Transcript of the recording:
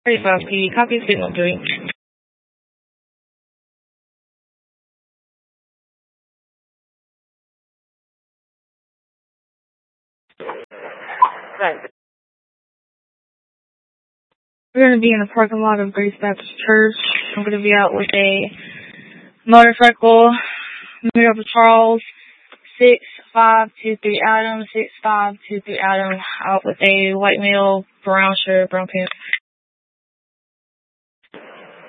35 PD, copy signal 3. Right. We're going to be in the parking lot of Grace Baptist Church. I'm going to be out with a motorcycle, made up of Charles, 6523 Adam, 6523 Adam, out with a white male, brown shirt, brown pants.